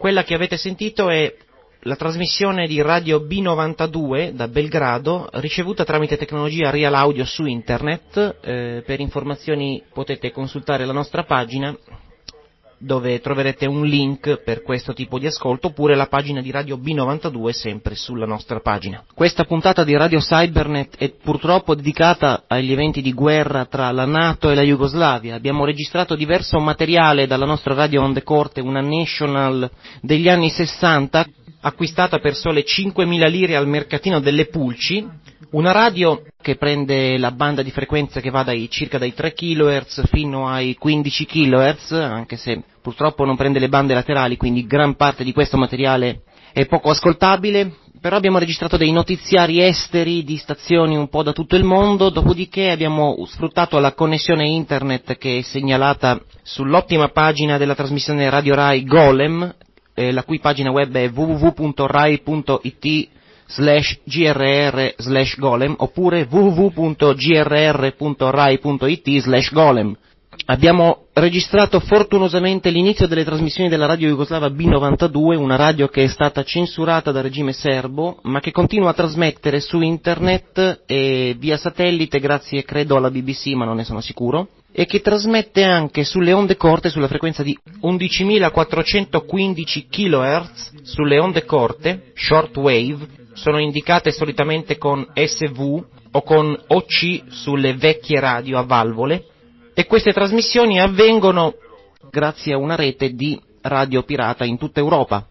Quella che avete sentito è la trasmissione di Radio B92 da Belgrado, ricevuta tramite tecnologia Real Audio su internet. Per informazioni potete consultare la nostra pagina, dove troverete un link per questo tipo di ascolto, oppure la pagina di Radio B92 sempre sulla nostra pagina. Questa puntata di Radio Cybernet è purtroppo dedicata agli eventi di guerra tra la NATO e la Jugoslavia. Abbiamo registrato diverso materiale dalla nostra radio Onde Corte, una National degli anni 60, acquistata per sole 5.000 lire al mercatino delle Pulci, una radio che prende la banda di frequenza che va circa dai 3 kHz fino ai 15 kHz, anche se purtroppo non prende le bande laterali, quindi gran parte di questo materiale è poco ascoltabile. Però abbiamo registrato dei notiziari esteri di stazioni un po' da tutto il mondo, dopodiché abbiamo sfruttato la connessione internet che è segnalata sull'ottima pagina della trasmissione Radio Rai Golem, la cui pagina web è www.rai.it/grr/golem oppure www.grr.rai.it/golem. Abbiamo registrato fortunosamente l'inizio delle trasmissioni della radio jugoslava B92, una radio che è stata censurata dal regime serbo, ma che continua a trasmettere su internet e via satellite grazie credo alla BBC, ma non ne sono sicuro, e che trasmette anche sulle onde corte sulla frequenza di 11.415 kHz sulle onde corte, shortwave, sono indicate solitamente con SV o con OC sulle vecchie radio a valvole, e queste trasmissioni avvengono grazie a una rete di radio pirata in tutta Europa.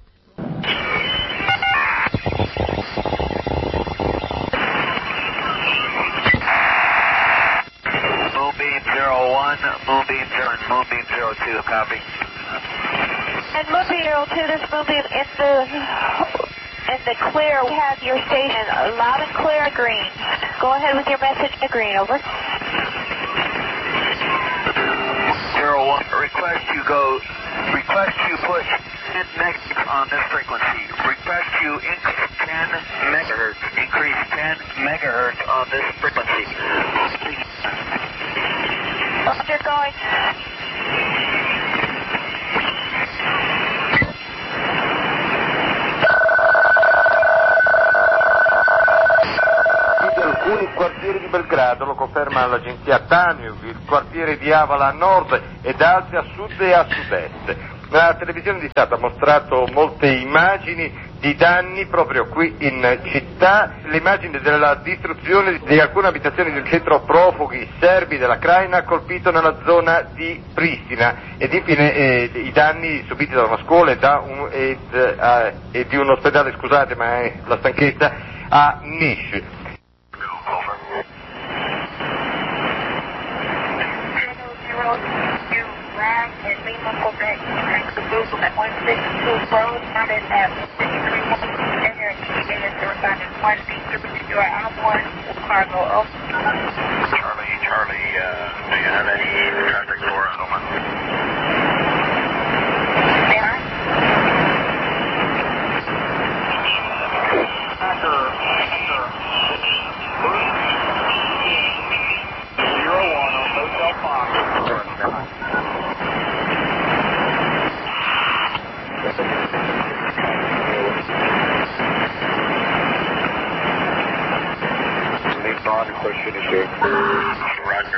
Moonbeam 02, copy. And Moonbeam 02, this Moonbeam in the clear. We have your station loud and clear, green. Go ahead with your message, green, over. 01, request you push 10 megahertz on this frequency. Request you increase 10 megahertz. Increase 10 megahertz on this frequency. Undergoing. Alcuni quartieri di Belgrado, lo conferma l'agenzia TANIUG, il quartiere di Avala a nord ed altri a sud e a sud-est. La televisione di Stato ha mostrato molte immagini di danni proprio qui in città, le immagini della distruzione di alcune abitazioni del centro profughi serbi della Krajina colpito nella zona di Pristina, ed infine i danni subiti da una scuola e di un ospedale, scusate ma è la stanchezza, a Niš. And Lima, Quebec, Caboose at 162 Road, Mountain Avenue, 631, and here is the respondent 1B3, you are on one cargo, over. Charlie, do you have any traffic for us, over? They are? After 01 on Hotel Fox. Roger.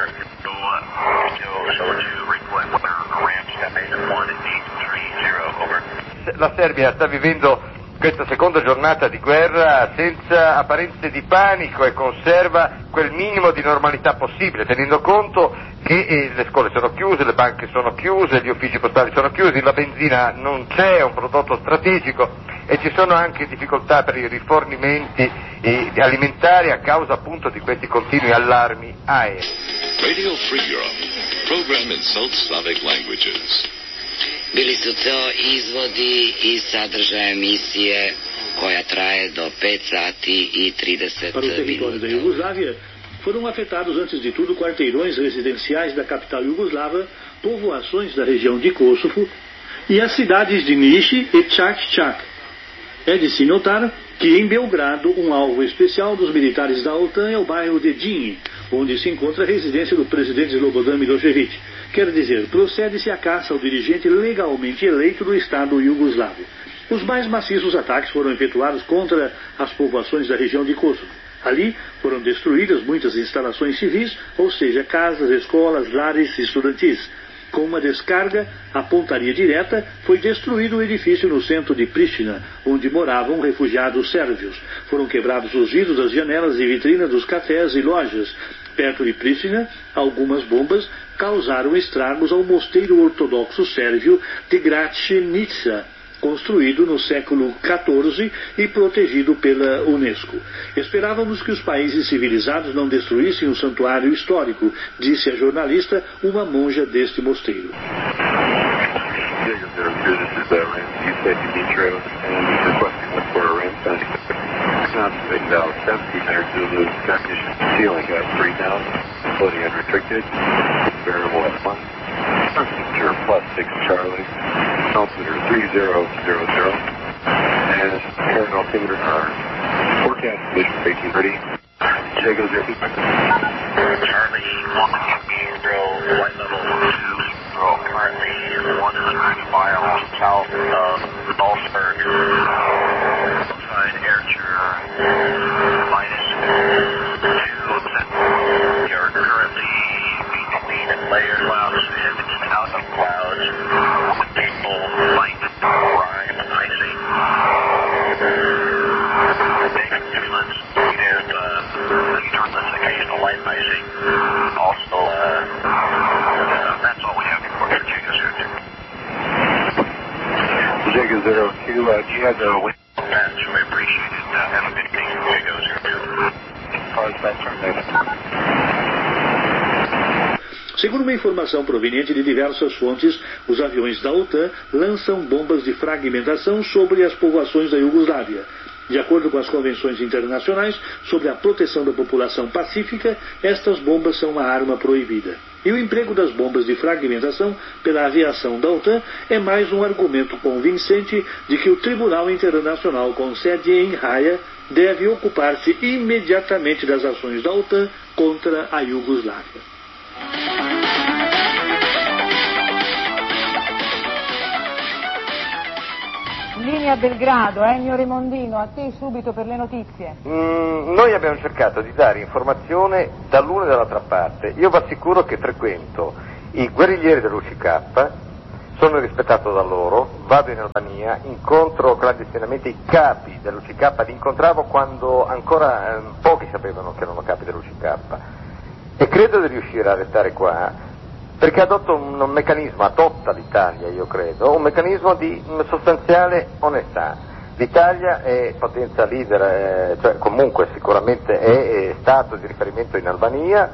La Serbia sta vivendo questa seconda giornata di guerra senza apparenze di panico e conserva quel minimo di normalità possibile, tenendo conto che le scuole sono chiuse, le banche sono chiuse, gli uffici postali sono chiusi, la benzina non c'è, è un prodotto strategico, e ci sono anche difficoltà per i rifornimenti alimentari a causa appunto di questi continui allarmi aerei. Radio Free Europe, program in South Slavic languages. Bili su to izvodi i sadržaj emisije koja traje do 5 sati e 30 Para o território da Iugoslávia, foram afetados antes de tudo quarteirões residenciais da capital iugoslava, povoações da região de Kosovo e as cidades de Niš e Čačak. É de se notar que em Belgrado um alvo especial dos militares da OTAN é o bairro de Dinje, onde se encontra a residência do presidente Slobodan Milošević, quer dizer, procede-se à caça ao dirigente legalmente eleito do Estado iugoslavo. Os mais maciços ataques foram efetuados contra as povoações da região de Kosovo. Ali foram destruídas muitas instalações civis, ou seja, casas, escolas, lares estudantis. Com uma descarga à pontaria direta, foi destruído o edifício no centro de Pristina, onde moravam refugiados sérvios. Foram quebrados os vidros das janelas e vitrinas dos cafés e lojas. Perto de Pristina, algumas bombas causaram estragos ao mosteiro ortodoxo sérvio de Gračenica, construído no século XIV e protegido pela Unesco. Esperávamos que os países civilizados não destruíssem o santuário histórico, disse a jornalista, uma monja deste mosteiro. Plus 6 Charlie, altimeter 3000, and current altimeter forecast condition 1830. Jago 0. Charlie 180, flight level 20, currently 100 miles south of Salzburg. Outside air minus 2%. You're currently between layer clouds and out of clouds. People light prime icing. Big turbulence and turbulence, occasional light icing. Also, that's all we have for Jago 02. Jago 02, do you have the wind? That's really appreciated. Have a good day, Jago 02. Cars back from there. Segundo uma informação proveniente de diversas fontes, os aviões da OTAN lançam bombas de fragmentação sobre as povoações da Iugoslávia. De acordo com as convenções internacionais sobre a proteção da população pacífica, estas bombas são uma arma proibida. E o emprego das bombas de fragmentação pela aviação da OTAN é mais um argumento convincente de que o Tribunal Internacional com sede em Haia deve ocupar-se imediatamente das ações da OTAN contra a Iugoslávia. Linea Belgrado, Ennio Remondino, a te subito per le notizie. Noi abbiamo cercato di dare informazione dall'una e dall'altra parte. Io vi assicuro che frequento i guerriglieri dell'UCK, sono rispettato da loro, vado in Albania, incontro clandestinamente i capi dell'UCK, li incontravo quando ancora pochi sapevano che erano capi dell'UCK e credo di riuscire a restare qua perché adotta un meccanismo, adotta l'Italia, io credo, un meccanismo di sostanziale onestà. L'Italia è potenza leader, cioè comunque sicuramente è stato di riferimento in Albania,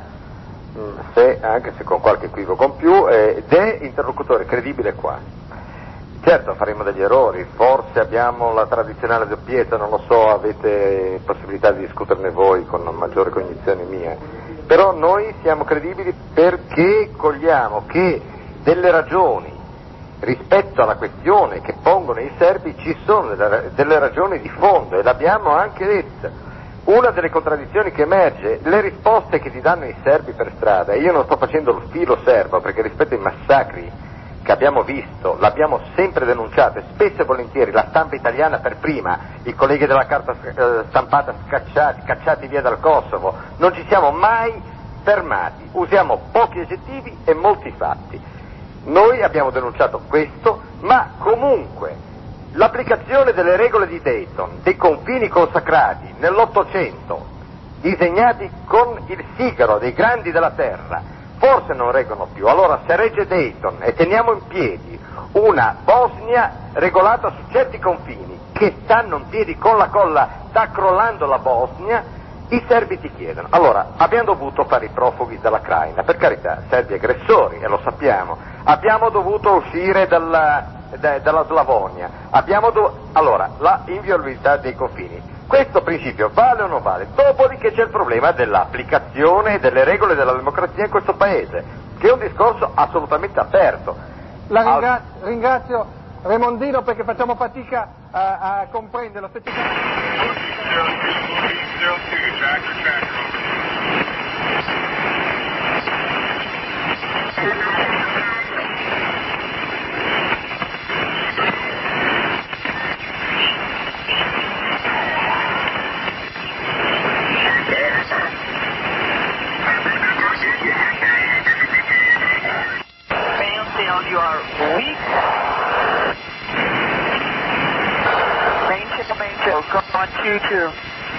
anche se con qualche equivoco in più, ed è interlocutore credibile qua. Certo faremo degli errori, forse abbiamo la tradizionale doppiezza, non lo so, avete possibilità di discuterne voi con maggiore cognizione mia. Però noi siamo credibili perché cogliamo che delle ragioni rispetto alla questione che pongono i serbi ci sono delle ragioni di fondo e l'abbiamo anche detta. Una delle contraddizioni che emerge, le risposte che ti danno i serbi per strada, e io non sto facendo lo filo serbo perché rispetto ai massacri che abbiamo visto, l'abbiamo sempre denunciato e spesso e volentieri la stampa italiana per prima, i colleghi della carta stampata cacciati via dal Kosovo, non ci siamo mai fermati, usiamo pochi aggettivi e molti fatti. Noi abbiamo denunciato questo, ma comunque l'applicazione delle regole di Dayton, dei confini consacrati nell'800, disegnati con il sigaro dei grandi della terra, forse non reggono più. Allora se regge Dayton e teniamo in piedi una Bosnia regolata su certi confini che stanno in piedi con la colla, sta crollando la Bosnia, i serbi ti chiedono. Allora abbiamo dovuto fare i profughi dalla Craina, per carità, serbi aggressori, e lo sappiamo, abbiamo dovuto uscire dalla Slavonia, allora la inviolabilità dei confini. Questo principio vale o non vale? Dopodiché c'è il problema dell'applicazione delle regole della democrazia in questo paese, che è un discorso assolutamente aperto. La ringrazio Remondino perché facciamo fatica a comprenderlo. Tracker. 622.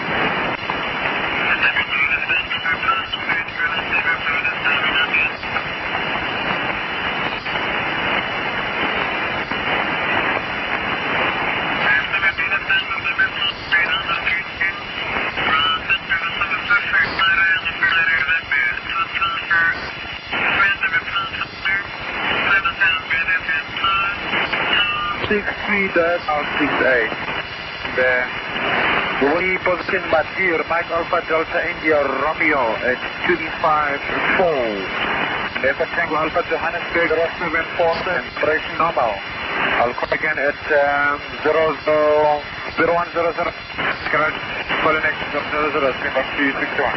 Position Batir, Mike Alpha Delta India Romeo at 254. Left Tango Alpha Johannesburg, Rostov and Portland, operation normal. I'll call again at 0100. Current pollination of 00,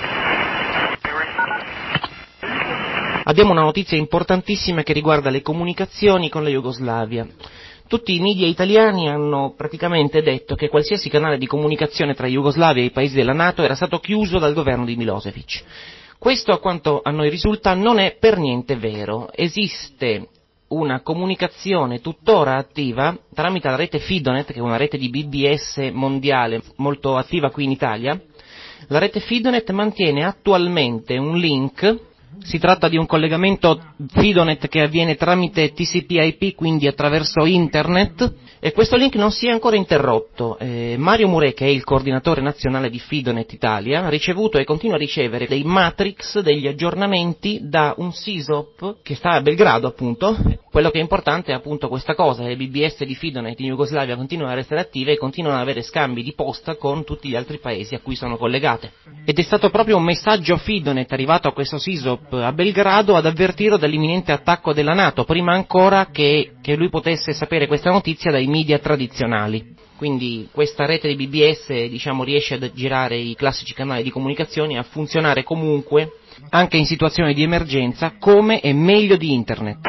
Abbiamo una notizia importantissima che riguarda le comunicazioni con la Jugoslavia. Tutti i media italiani hanno praticamente detto che qualsiasi canale di comunicazione tra Jugoslavia e i paesi della NATO era stato chiuso dal governo di Milosevic. Questo, a quanto a noi risulta, non è per niente vero. Esiste una comunicazione tuttora attiva tramite la rete Fidonet, che è una rete di BBS mondiale molto attiva qui in Italia. La rete Fidonet mantiene attualmente un link. Si tratta di un collegamento Fidonet che avviene tramite TCP/IP, quindi attraverso internet, e questo link non si è ancora interrotto. Mario Murè, che è il coordinatore nazionale di Fidonet Italia, ha ricevuto e continua a ricevere dei matrix, degli aggiornamenti da un SISOP che sta a Belgrado, appunto. Quello che è importante è appunto questa cosa: le BBS di Fidonet in Jugoslavia continuano a restare attive e continuano ad avere scambi di posta con tutti gli altri paesi a cui sono collegate. Ed è stato proprio un messaggio Fidonet arrivato a questo SISOP a Belgrado ad avvertirlo dall'imminente attacco della NATO, prima ancora che lui potesse sapere questa notizia dai media tradizionali. Quindi questa rete di BBS, diciamo, riesce a girare i classici canali di comunicazione e a funzionare comunque, anche in situazioni di emergenza, come e meglio di internet.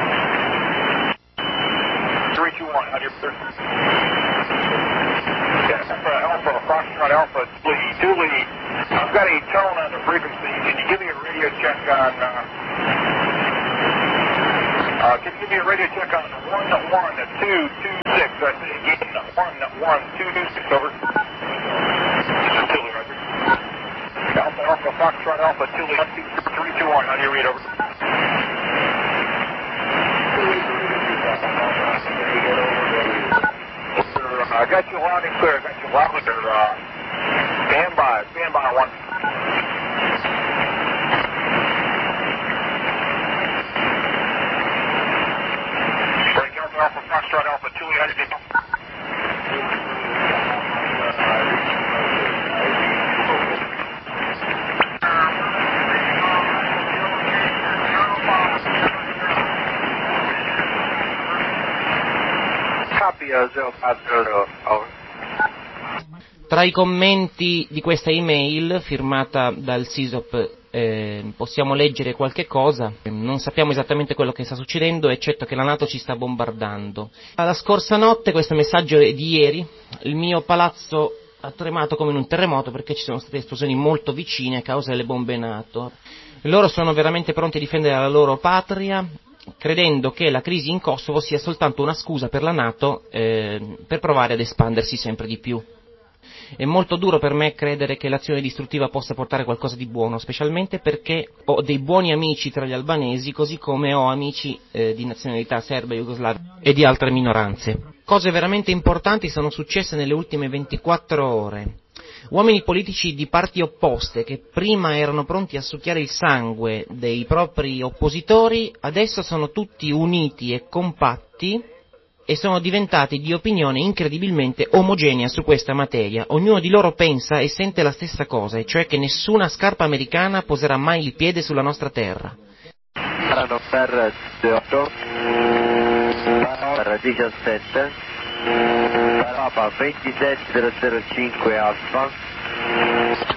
321, how do you sir? Yes, Alpha, Foxtrot Alpha, Julie, I've got a tone on the frequency. Can you give me a radio check on, can you give me a radio check on 11226, I say again, 11226, over. This is Tilly, Roger. Alpha, Foxtrot Alpha, Tilly, 321, how do you read, over? I got you loud and clear. Stand by one. Break Alpha, Foxtrot Alpha, Julie, how do you get? Copy, 050, over. Tra i commenti di questa email firmata dal SISOP possiamo leggere qualche cosa. Non sappiamo esattamente quello che sta succedendo, eccetto che la NATO ci sta bombardando. La scorsa notte, questo messaggio è di ieri, il mio palazzo ha tremato come in un terremoto perché ci sono state esplosioni molto vicine a causa delle bombe NATO. Loro sono veramente pronti a difendere la loro patria, credendo che la crisi in Kosovo sia soltanto una scusa per la NATO per provare ad espandersi sempre di più. È molto duro per me credere che l'azione distruttiva possa portare qualcosa di buono, specialmente perché ho dei buoni amici tra gli albanesi, così come ho amici di nazionalità serba, jugoslava e di altre minoranze. Cose veramente importanti sono successe nelle ultime 24 ore. Uomini politici di parti opposte, che prima erano pronti a succhiare il sangue dei propri oppositori, adesso sono tutti uniti e compatti e sono diventati di opinione incredibilmente omogenea su questa materia. Ognuno di loro pensa e sente la stessa cosa, e cioè che nessuna scarpa americana poserà mai il piede sulla nostra terra. Per 17, Papa 27005 Alfa,